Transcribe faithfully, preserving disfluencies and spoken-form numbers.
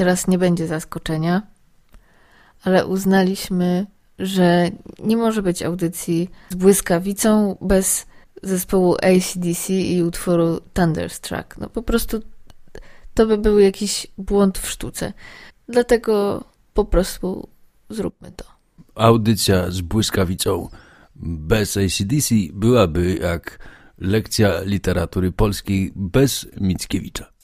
teraz nie będzie zaskoczenia, ale uznaliśmy, że nie może być audycji z błyskawicą bez zespołu A C D C i utworu Thunderstruck. No po prostu to by był jakiś błąd w sztuce. Dlatego po prostu zróbmy to. Audycja z błyskawicą bez A C D C byłaby jak lekcja literatury polskiej bez Mickiewicza.